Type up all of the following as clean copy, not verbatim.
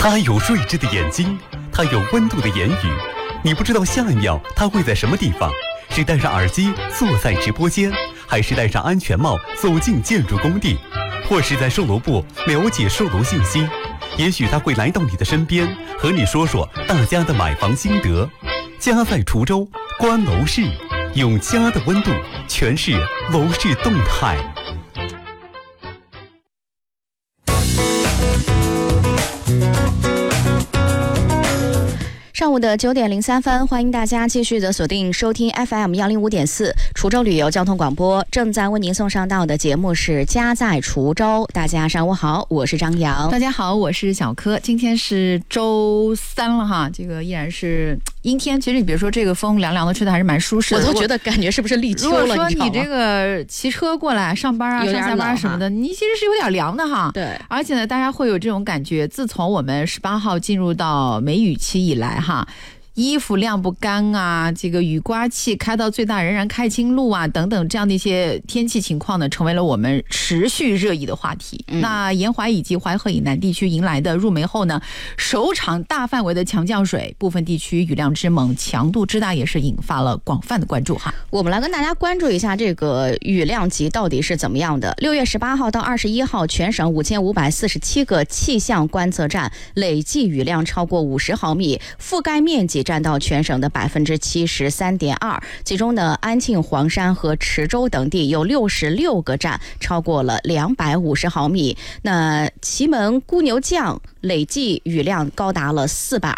他有睿智的眼睛，他有温度的言语。你不知道下一秒他会在什么地方，是戴上耳机坐在直播间，还是戴上安全帽走进建筑工地，或是在售楼部了解售楼信息。也许他会来到你的身边，和你说说大家的买房心得。家在滁州，观楼市，用家的温度诠释楼市动态。 上午的9点03分，欢迎大家继续的锁定收听 FM 105.4滁州旅游交通广播。正在为您送上到的节目是家在滁州。大家上午好，我是张瑶。 大家好，我是小柯。今天是周三了哈，这个依然是阴天。其实你比如说这个风凉凉的，吹的还是蛮舒适的。 我都觉得感觉是不是立秋了？如果说你这个骑车过来上班啊、上下班什么的，你其实是有点凉的哈。 对， 而且呢，大家会有这种感觉。自从我们18号进入到梅雨期以来哈。衣服晾不干啊，这个雨刮器开到最大仍然开清路啊，等等这样的一些天气情况呢，成为了我们持续热议的话题。那沿淮以及淮河以南地区迎来的入梅后呢，首场大范围的强降水，部分地区雨量之猛、强度之大，也是引发了广泛的关注哈。 我们来跟大家关注一下这个雨量级到底是怎么样的。6月18号到21号，全省5547个气象观测站累计雨量超过50毫米，覆盖面积占到全省的73.2%，其中呢，安庆、黄山和池州等地有66个站超过了250毫米。那祁门、姑牛降累计雨量高达了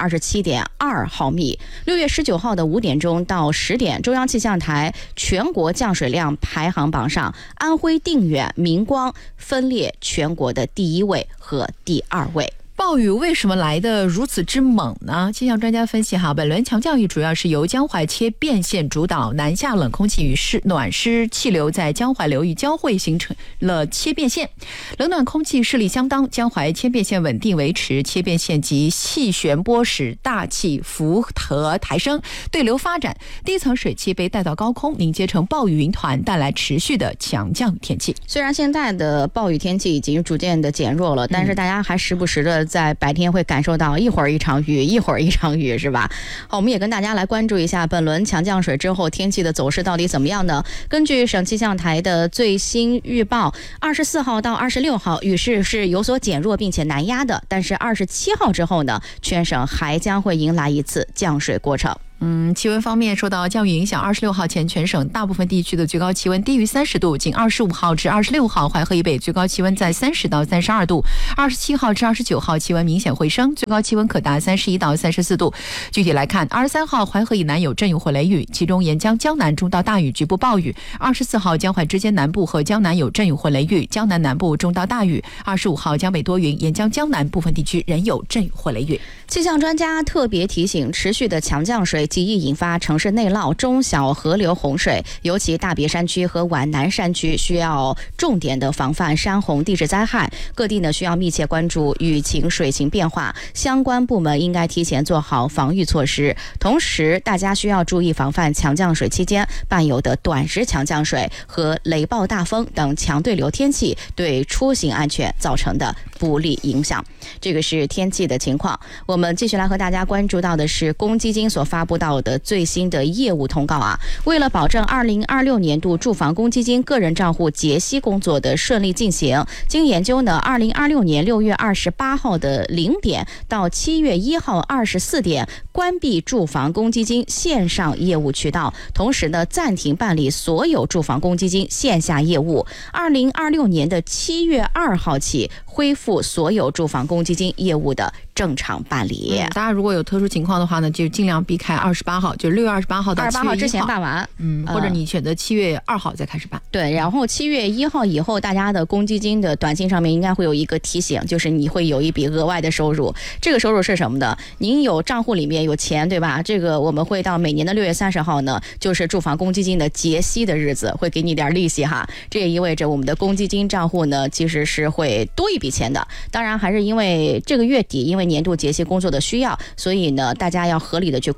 427.2毫米。6月19号的5点钟到10点，中央气象台全国降水量排行榜上，安徽定远、明光分列全国的第1位和第2位。 暴雨为什么来得如此之猛呢？气象专家分析哈，本轮强降雨主要是由江淮切变线主导，南下冷空气与暖湿气流在江淮流域交汇，形成了切变线。冷暖空气势力相当，江淮切变线稳定维持，切变线及气旋波使大气浮和抬升，对流发展，低层水汽被带到高空，凝结成暴雨云团，带来持续的强降雨天气。 虽然现在的暴雨天气已经逐渐的减弱了，但是大家还时不时的在白天会感受到一会儿一场雨，一会儿一场雨，是吧？好，我们也跟大家来关注一下本轮强降水之后天气的走势到底怎么样呢？根据省气象台的最新预报，24号到26号雨势是有所减弱并且南压的，但是27号之后呢，全省还将会迎来一次降水过程。 气温方面受到降雨影响，26号前全省大部分地区的最高气温低于30度，仅25号至26号淮河以北最高气温在30到32度，27号至29号气温明显回升，最高气温可达31到34度。具体来看，23号淮河以南有阵雨或雷雨，其中沿江江南中到大雨局部暴雨；24号江淮之间南部和江南有阵雨或雷雨，江南南部中到大雨；25号江北多云，沿江江南部分地区仍有阵雨或雷雨。 气象专家特别提醒，持续的强降水极易引发城市内涝、中小河流洪水，尤其大别山区和皖南山区需要重点的防范山洪地质灾害。各地呢需要密切关注雨情、水情变化，相关部门应该提前做好防御措施。同时，大家需要注意防范强降水期间伴有的短时强降水和雷暴大风等强对流天气对出行安全造成的不利影响。这个是天气的情况。我们继续来和大家关注到的是公积金所发布到的最新的业务通告啊。为了保证2026年度住房公积金个人账户结息工作的顺利进行，经研究呢，2026年6月28号的0点到7月1号24点关闭住房公积金线上业务渠道，同时呢暂停办理所有住房公积金线下业务。2026年的7月2号起恢复所有住房公积金业务的正常办理。 大家如果有特殊情况的话呢，就尽量避开28号，就是6月28号到7月1号 28号之前办完， 或者你选择7月2号再开始办。 对，然后7月1号以后，大家的公积金的短信上面应该会有一个提醒，就是你会有一笔额外的收入。这个收入是什么的？您有账户里面有钱，对吧？这个我们会到每年的6月30号呢，就是住房公积金的结息的日子，会给你点利息哈。这也意味着我们的公积金账户呢，其实是会多一笔钱的。当然，还是因为这个月底，因为年度结息工作的需要，所以呢，大家要合理的去规划好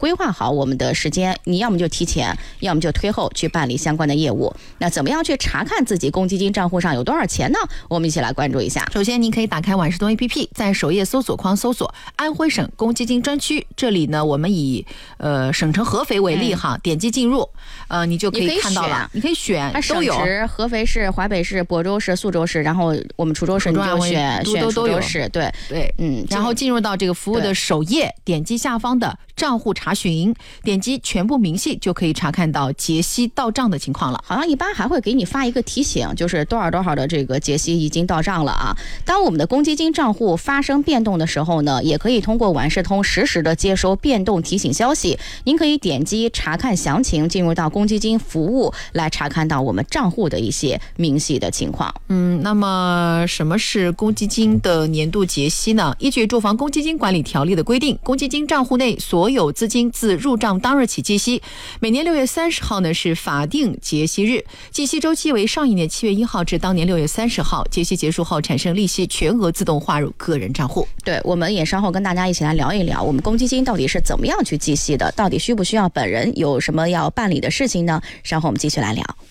好我们的时间，你要么就提前，要么就推后去办理相关的业务。那怎么样去查看自己公积金账户上有多少钱呢？我们一起来关注一下。 首先您可以打开晚视通 APP， 在首页搜索框搜索安徽省公积金专区，这里呢我们以省城合肥为例哈，点击进入，你就可以看到了，你可以选都有， 省直、合肥市、淮北市、亳州市、宿州市，然后我们滁州市你就选滁州市，对， 然后进入到这个服务的首页，点击下方的账户查询，点击全部明细就可以查看到结息到账的情况了。 好像一般还会给你发一个提醒，就是多少多少的这个结息已经到账了啊。当我们的公积金账户发生变动的时候呢，也可以通过晚视通实时的接收变动提醒消息。您可以点击查看详情，进入到公积金服务来查看到我们账户的一些明细的情况。 那么什么是公积金的年度结息呢？依据住房公积金管理条例的规定，公积金账户内所有资金自入账当日起计息，每年6月30号呢是法定结息日，计息周期为上一年7月1号至当年6月30号，结息结束后产生利息全额自动划入个人账户。 对，我们也稍后跟大家一起来聊一聊，我们公积金到底是怎么样去计息的，到底需不需要本人有什么要办理的事情呢？稍后我们继续来聊。